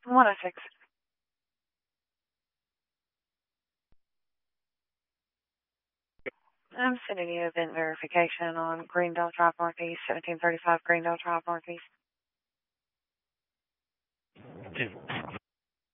106. I'm sending you event verification on Greendale Drive Northeast, 1735 Greendale Drive Northeast.